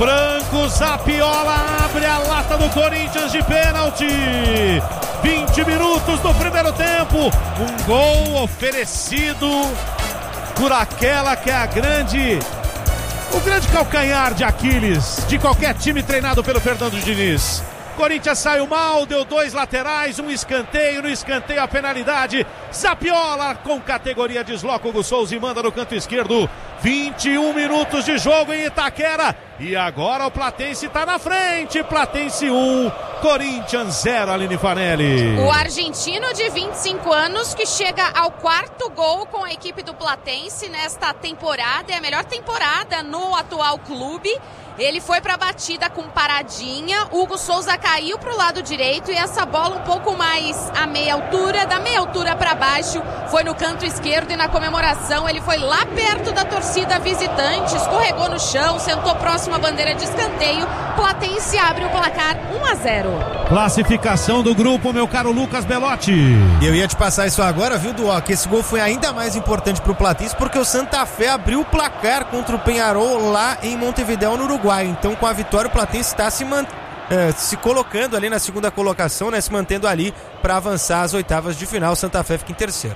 Franco Zapiola abre a lata do Corinthians de pênalti. 20 minutos do primeiro tempo. Um gol oferecido por aquela que é o grande calcanhar de Aquiles de qualquer time treinado pelo Fernando Diniz. Corinthians saiu mal, deu 2 laterais, um escanteio, no escanteio a penalidade. Zapiola com categoria desloca o Hugo Souza e manda no canto esquerdo. 21 minutos de jogo em Itaquera. E agora o Platense está na frente. Platense 1, Corinthians 0, Aline Fanelli. O argentino de 25 anos que chega ao 4º gol com a equipe do Platense nesta temporada. É a melhor temporada no atual clube. Ele foi para a batida com paradinha. Hugo Souza caiu para o lado direito e essa bola um pouco mais à meia altura, da meia altura para baixo, foi no canto esquerdo e na comemoração ele foi lá perto da torcida visitante, escorregou no chão, sentou próximo à bandeira de escanteio. Platense abre o placar 1-0. Classificação do grupo, meu caro Lucas Belotti. Eu ia te passar isso agora, viu, Duó? Que esse gol foi ainda mais importante pro Platense porque o Santa Fé abriu o placar contra o Peñarol lá em Montevidéu, no Uruguai. Então, com a vitória, o Platense está se colocando ali na segunda colocação, né? Se mantendo ali para avançar às oitavas de final. Santa Fé fica em terceiro.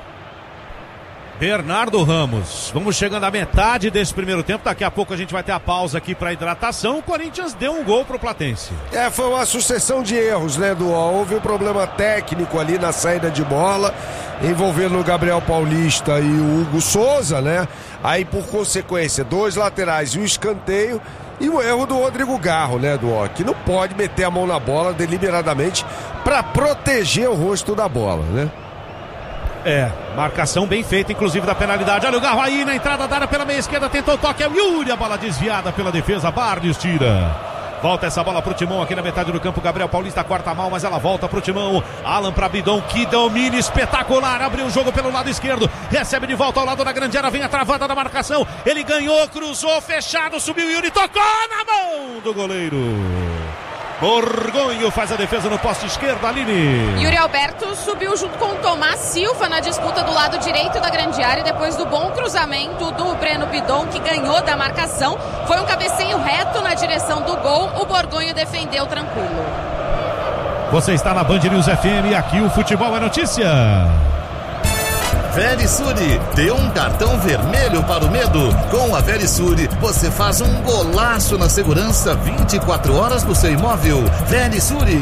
Bernardo Ramos, vamos chegando à metade desse primeiro tempo. Daqui a pouco a gente vai ter a pausa aqui para hidratação. O Corinthians deu um gol pro Platense. Foi uma sucessão de erros, né, Duó? Houve um problema técnico ali na saída de bola, envolvendo o Gabriel Paulista e o Hugo Souza, né? Aí, por consequência, 2 laterais e um escanteio. E o erro do Rodrigo Garro, né, Duó? Que não pode meter a mão na bola deliberadamente para proteger o rosto da bola, né? Marcação bem feita, inclusive da penalidade. Olha o Garro aí na entrada da área pela meia esquerda, tentou o toque, é o Yuri, a bola desviada pela defesa, Barnes tira. Volta essa bola pro Timão aqui na metade do campo. Gabriel Paulista corta mal, mas ela volta pro Timão. Alan pra Bidon, que domina espetacular. Abriu o jogo pelo lado esquerdo. Recebe de volta ao lado da grande área. Vem a travada da marcação. Ele ganhou, cruzou, fechado, subiu. Yuri tocou na mão do goleiro. Borgonho faz a defesa no poste esquerdo, Aline. Yuri Alberto subiu junto com o Tomás Silva na disputa do lado direito da grande área, depois do bom cruzamento do Breno Bidon, que ganhou da marcação. Foi um cabeceio reto na direção do gol. O Borgonho defendeu tranquilo. Você está na Band News FM e aqui o futebol é notícia. Verisure, dê um cartão vermelho para o medo. Com a Verisure, você faz um golaço na segurança 24 horas do seu imóvel. Verisure.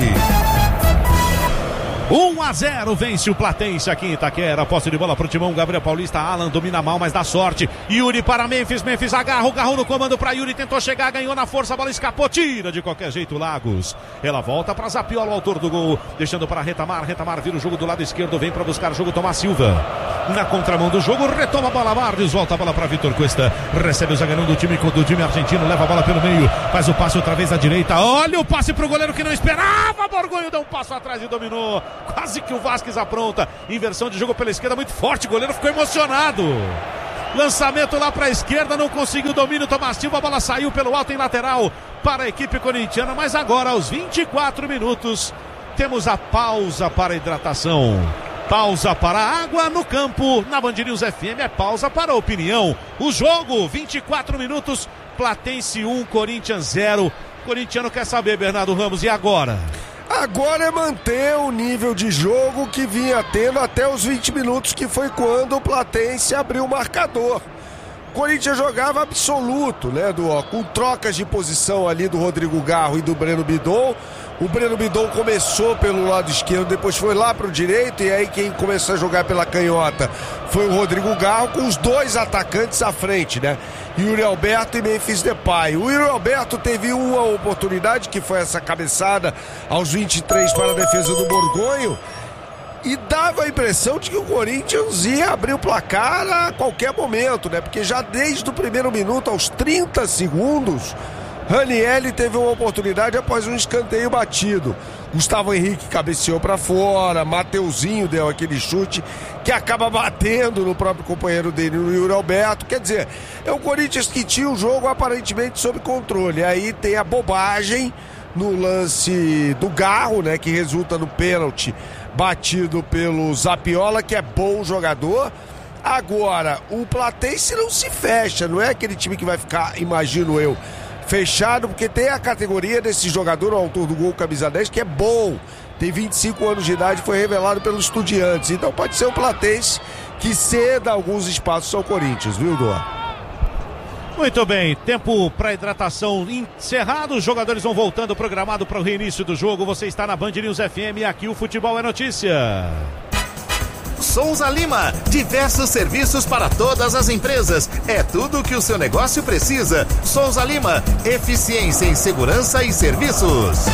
1-0 vence o Platense aqui em Itaquera. Posse de bola pro Timão. Gabriel Paulista, Alan domina mal, mas dá sorte. Yuri para Memphis agarra o Garro no comando para Yuri, tentou chegar, ganhou na força, a bola escapou, tira de qualquer jeito Lagos. Ela volta para Zapiola, o autor do gol, deixando para Retamar vira o jogo do lado esquerdo, vem para buscar o jogo Tomás Silva. Na contramão do jogo, retoma a bola Bardes, volta a bola para Vitor Cuesta, recebe o zagueirão do time argentino, leva a bola pelo meio, faz o passe outra vez à direita, olha o passe pro goleiro que não esperava, Borgonho deu um passo atrás e dominou. Quase que o Vasquez apronta. Inversão de jogo pela esquerda muito forte. O goleiro ficou emocionado. Lançamento lá para a esquerda. Não conseguiu o domínio. Tomás Silva. A bola saiu pelo alto em lateral para a equipe corintiana. Mas agora, aos 24 minutos, temos a pausa para a hidratação. Pausa para a água no campo. Na Band News FM é pausa para a opinião. O jogo, 24 minutos. Platense 1, Corinthians 0. Corintiano quer saber, Bernardo Ramos, e agora? Agora é manter o nível de jogo que vinha tendo até os 20 minutos, que foi quando o Platense abriu o marcador. O Corinthians jogava absoluto, né, com trocas de posição ali do Rodrigo Garro e do Breno Bidon. O Breno Bidon começou pelo lado esquerdo, depois foi lá para o direito, e aí quem começou a jogar pela canhota foi o Rodrigo Garro, com os 2 atacantes à frente, né? Yuri Alberto e Memphis Depay. O Yuri Alberto teve uma oportunidade, que foi essa cabeçada aos 23 para a defesa do Borgonho, e dava a impressão de que o Corinthians ia abrir o placar a qualquer momento, né? Porque já desde o primeiro minuto, aos 30 segundos, Ranieri teve uma oportunidade após um escanteio batido. Gustavo Henrique cabeceou para fora, Mateuzinho deu aquele chute que acaba batendo no próprio companheiro dele, no Yuri Alberto. Quer dizer, é o Corinthians que tinha o jogo aparentemente sob controle. Aí tem a bobagem no lance do Garro, né, que resulta no pênalti batido pelo Zapiola, que é bom jogador. Agora, o Platense não se fecha, não é aquele time que vai ficar, imagino eu, fechado, porque tem a categoria desse jogador, o autor do gol camisa 10, que é bom. Tem 25 anos de idade, foi revelado pelos Estudiantes. Então pode ser um Platense que ceda alguns espaços ao Corinthians, viu, Dó? Muito bem, tempo para hidratação encerrado, os jogadores vão voltando, programado para o reinício do jogo. Você está na Band News FM e aqui o Futebol é Notícia. Souza Lima, diversos serviços para todas as empresas. É tudo o que o seu negócio precisa. Souza Lima, eficiência em segurança e serviços.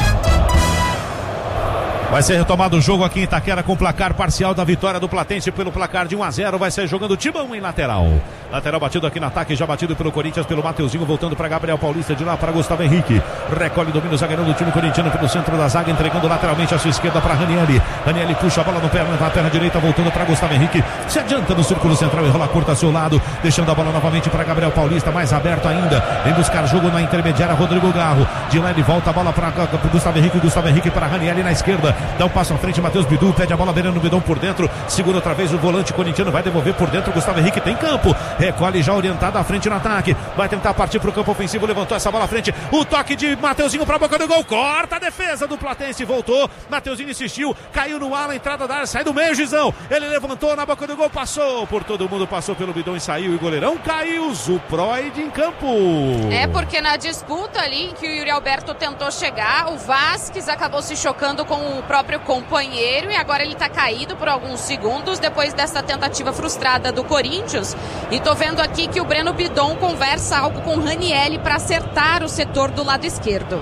Vai ser retomado o jogo aqui em Itaquera com placar parcial da vitória do Platense pelo placar de 1-0. Vai ser jogando Timão em lateral. Lateral batido aqui no ataque, já batido pelo Corinthians, pelo Mateuzinho, voltando para Gabriel Paulista, de lá para Gustavo Henrique. Recolhe, domina o zagueirão do time corintiano pelo centro da zaga, entregando lateralmente a sua esquerda para Ranieri. Ranieri puxa a bola no pé, na perna direita, voltando para Gustavo Henrique. Se adianta no círculo central e rola curta a seu lado, deixando a bola novamente para Gabriel Paulista, mais aberto ainda. Vem buscar jogo na intermediária, Rodrigo Garro. De lá ele volta a bola para Gustavo Henrique para Ranieri na esquerda. Dá um passo à frente, Matheus Bidu, pede a bola, beirando o Bidon por dentro, segura outra vez o volante corintiano, vai devolver por dentro, Gustavo Henrique tem campo, recolhe já orientado à frente no ataque, vai tentar partir para o campo ofensivo, levantou essa bola à frente, o toque de Mateuzinho para a boca do gol, corta a defesa do Platense, voltou, Mateuzinho insistiu, caiu no ar, na entrada da área, sai do meio, Gizão, ele levantou na boca do gol, passou por todo mundo, passou pelo Bidon e saiu, e o goleirão caiu, Zuproid em campo. É porque na disputa ali que o Yuri Alberto tentou chegar, o Vasquez acabou se chocando com o próprio companheiro e agora ele tá caído por alguns segundos depois dessa tentativa frustrada do Corinthians. E tô vendo aqui que o Breno Bidon conversa algo com o Ranieri para acertar o setor do lado esquerdo.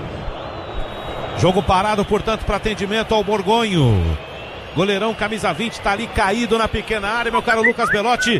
Jogo parado, portanto, para atendimento ao Borgonho. Goleirão camisa 20 tá ali caído na pequena área, meu caro Lucas Belotti.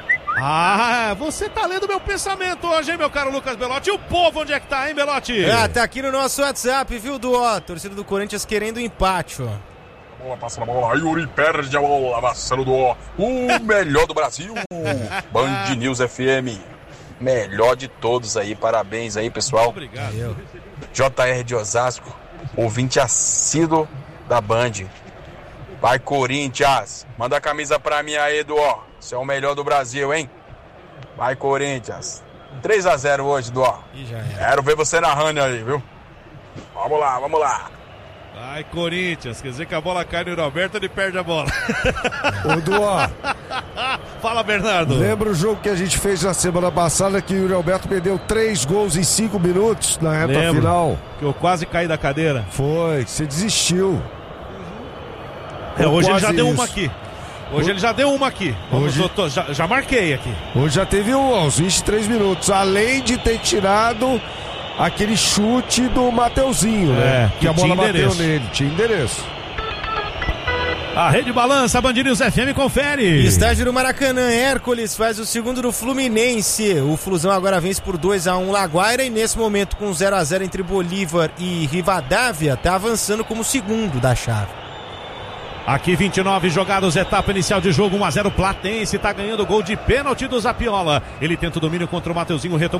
Ah, você tá lendo meu pensamento hoje, hein, meu caro Lucas Belotti? E o povo, onde é que tá, hein, Belotti? Tá aqui no nosso WhatsApp, viu, Duó? Torcida do Corinthians querendo empate, ó. Bola, passa na bola, Yuri perde a bola, Marcelo Duó, o melhor do Brasil, Band News FM, melhor de todos aí, parabéns aí, pessoal. Obrigado. JR de Osasco, ouvinte assíduo da Band. Vai, Corinthians, manda a camisa pra mim aí, Duó, você é o melhor do Brasil, hein? Vai, Corinthians, 3-0 hoje, Duó. Quero ver você narrando aí, viu? Vamos lá, vamos lá. Vai, Corinthians, quer dizer que a bola cai no Roberto, ele perde a bola. Ô, Duó. Fala, Bernardo. Lembra o jogo que a gente fez na semana passada que o Yuri Alberto perdeu 3 gols em 5 minutos na reta final? Que eu quase caí da cadeira. Foi, você desistiu. Hoje ele já deu uma aqui. Hoje ele já deu uma aqui. Já marquei aqui. Hoje já teve aos 23 minutos. Além de ter tirado aquele chute do Mateuzinho, né? Que a bola bateu nele. Tinha endereço. A Rede Balança, Band News FM, confere. Estádio do Maracanã, Hércules faz o segundo do Fluminense. O Flusão agora vence por 2-1 Laguaira e nesse momento com 0-0 entre Bolívar e Rivadavia, tá avançando como segundo da chave. Aqui 29 jogados, etapa inicial de jogo, 1-0 Platense, tá ganhando gol de pênalti do Zapiola. Ele tenta o domínio contra o Mateuzinho, retomou